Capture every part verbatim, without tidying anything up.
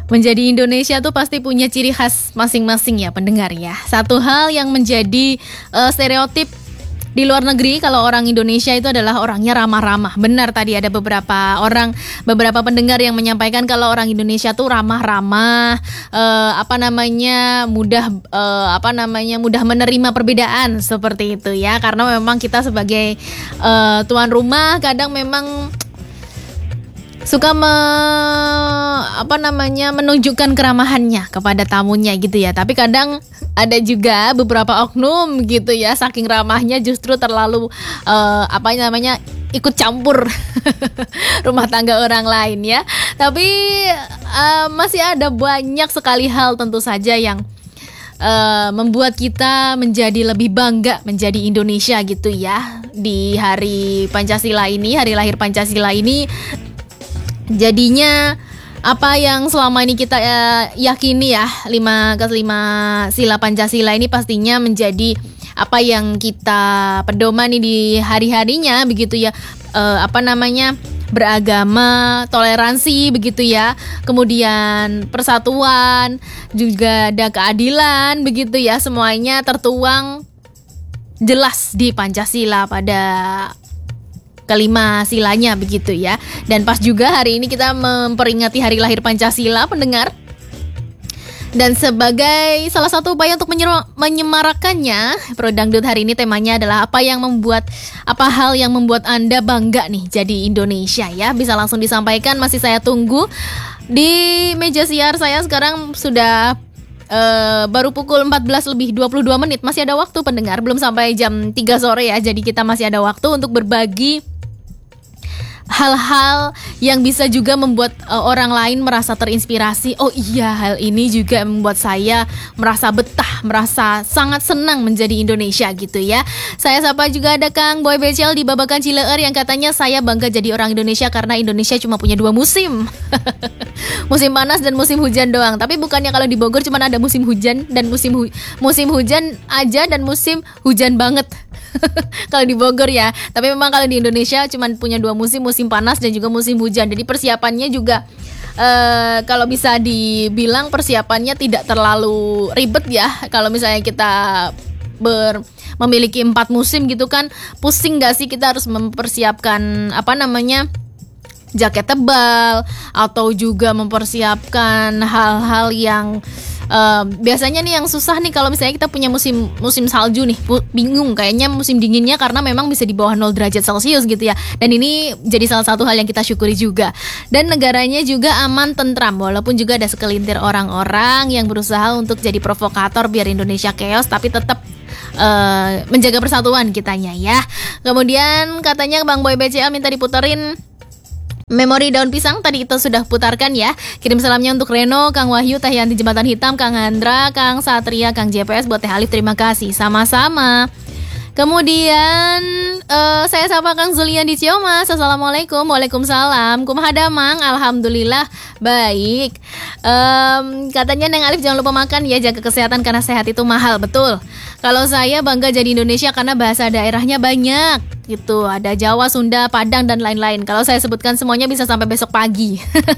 Menjadi Indonesia tuh pasti punya ciri khas masing-masing ya pendengar ya. Satu hal yang menjadi uh, stereotip di luar negeri kalau orang Indonesia itu adalah orangnya ramah-ramah. Benar tadi ada beberapa orang, beberapa pendengar yang menyampaikan kalau orang Indonesia tuh ramah-ramah, uh, apa namanya mudah, uh, apa namanya mudah menerima perbedaan seperti itu ya. Karena memang kita sebagai uh, tuan rumah kadang memang suka me, apa namanya menunjukkan keramahannya kepada tamunya gitu ya. Tapi kadang ada juga beberapa oknum gitu ya, saking ramahnya justru terlalu uh, apa namanya ikut campur rumah tangga orang lain ya. Tapi uh, masih ada banyak sekali hal tentu saja yang Uh, membuat kita menjadi lebih bangga menjadi Indonesia gitu ya. Di hari Pancasila ini, hari lahir Pancasila ini, jadinya apa yang selama ini kita uh, yakini ya, lima ke lima sila Pancasila ini pastinya menjadi apa yang kita pedomani di hari-harinya begitu ya. Uh, apa namanya beragama, toleransi begitu ya. Kemudian persatuan, juga ada keadilan begitu ya. Semuanya tertuang jelas di Pancasila pada kelima silanya begitu ya. Dan pas juga hari ini kita memperingati hari lahir Pancasila pendengar. Dan sebagai salah satu upaya untuk menyemarakannya, Pro Dangdut hari ini temanya adalah apa yang membuat, apa hal yang membuat Anda bangga nih jadi Indonesia ya. Bisa langsung disampaikan, masih saya tunggu. Di meja siar saya sekarang sudah uh, baru pukul empat belas lebih dua puluh dua menit. Masih ada waktu pendengar, belum sampai jam tiga sore ya. Jadi kita masih ada waktu untuk berbagi hal-hal yang bisa juga membuat uh, orang lain merasa terinspirasi. Oh iya, hal ini juga membuat saya merasa betah, merasa sangat senang menjadi Indonesia gitu ya. Saya sapa juga ada Kang Boy Becel di Babakan Cileer yang katanya saya bangga jadi orang Indonesia karena Indonesia cuma punya dua musim. Musim panas dan musim hujan doang. Tapi bukannya kalau di Bogor cuma ada musim hujan dan musim hu- musim hujan aja dan musim hujan banget. Kalau di Bogor ya. Tapi memang kalau di Indonesia cuma punya dua musim, musim panas dan juga musim hujan. Jadi persiapannya juga uh, kalau bisa dibilang persiapannya tidak terlalu ribet ya. Kalau misalnya kita ber memiliki empat musim gitu kan, pusing gak sih kita harus mempersiapkan apa namanya jaket tebal atau juga mempersiapkan hal-hal yang Uh, biasanya nih yang susah nih kalau misalnya kita punya musim musim salju nih, bingung kayaknya musim dinginnya karena memang bisa di bawah nol derajat Celcius gitu ya. Dan ini jadi salah satu hal yang kita syukuri juga. Dan negaranya juga aman tentram walaupun juga ada sekelintir orang-orang yang berusaha untuk jadi provokator biar Indonesia chaos tapi tetap uh, menjaga persatuan kitanya ya. Kemudian katanya Bang Boy B C L minta diputerin Memori Daun Pisang, tadi itu sudah putarkan ya. Kirim salamnya untuk Reno, Kang Wahyu, Teh Yanti Jembatan Hitam, Kang Andra, Kang Satria, Kang J P S, buat Teh Alif, terima kasih. Sama-sama. Kemudian uh, saya sapa Kang Zulian di Ciamas. Assalamualaikum. Waalaikumsalam. Kumaha Mang? Alhamdulillah baik. um, Katanya Neng Alif jangan lupa makan ya, jaga kesehatan karena sehat itu mahal. Betul. Kalau saya bangga jadi Indonesia karena bahasa daerahnya banyak gitu, ada Jawa, Sunda, Padang dan lain-lain. Kalau saya sebutkan semuanya bisa sampai besok pagi.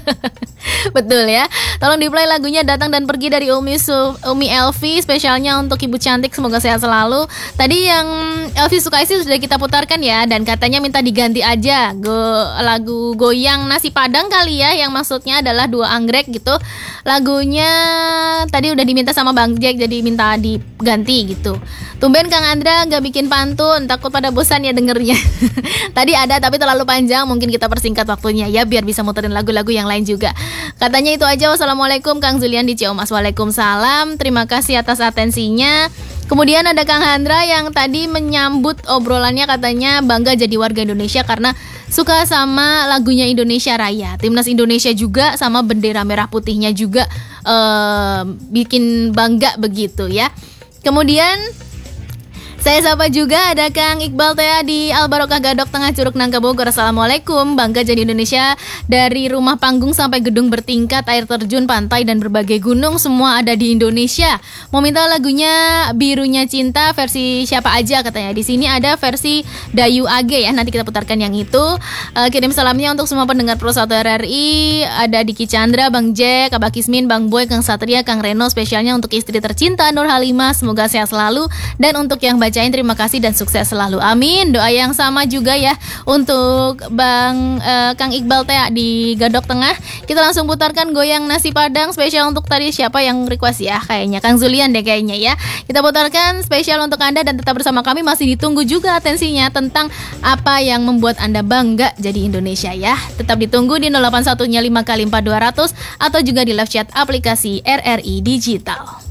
Betul ya. Tolong di-play lagunya Datang dan Pergi dari Umi Su, Umi Elvi, spesialnya untuk Ibu Cantik, semoga sehat selalu. Tadi yang Elvi Sukaisi sudah kita putarkan ya, dan katanya minta diganti aja Go, lagu Goyang Nasi Padang kali ya, yang maksudnya adalah Dua Anggrek gitu. Lagunya tadi udah diminta sama Bang Jack, jadi minta diganti gitu. Tumben Kang Andra gak bikin pantun, takut pada bosan ya dengernya. Tadi ada tapi terlalu panjang, mungkin kita persingkat waktunya ya biar bisa muterin lagu-lagu yang lain juga. Katanya itu aja. Wassalamualaikum Kang Zulian di Ciamas. Waalaikumsalam. Terima kasih atas atensinya. Kemudian ada Kang Handra yang tadi menyambut obrolannya, katanya bangga jadi warga Indonesia karena suka sama lagunya Indonesia Raya. Timnas Indonesia juga sama bendera merah putihnya juga uh, bikin bangga begitu ya. Kemudian Saya sapa juga ada Kang Iqbal Tea di Al Barokah Gadok Tengah Curug Nangka Bogor. Assalamualaikum. Bangga jadi Indonesia. Dari rumah panggung sampai gedung bertingkat, air terjun, pantai dan berbagai gunung semua ada di Indonesia. Mau minta lagunya Birunya Cinta versi siapa aja katanya. Di sini ada versi Dayu A G ya. Nanti kita putarkan yang itu. Uh, kirim salamnya untuk semua pendengar Pro satu R R I. Ada Diki Chandra, Bang Jack, Abah Kismin, Bang Boy, Kang Satria, Kang Reno. Spesialnya untuk istri tercinta Nur Halimah. Semoga sehat selalu. Dan untuk yang bacain terima kasih dan sukses selalu. Amin. Doa yang sama juga ya untuk Bang uh, Kang Iqbal Tea di Gadok Tengah. Kita langsung putarkan Goyang Nasi Padang spesial untuk tadi siapa yang request ya? Kayaknya Kang Zulian deh kayaknya ya. Kita putarkan spesial untuk Anda dan tetap bersama kami, masih ditunggu juga atensinya tentang apa yang membuat Anda bangga jadi Indonesia ya. Tetap ditunggu di nol delapan satu nya lima kali empat dua ratus atau juga di live chat aplikasi R R I Digital.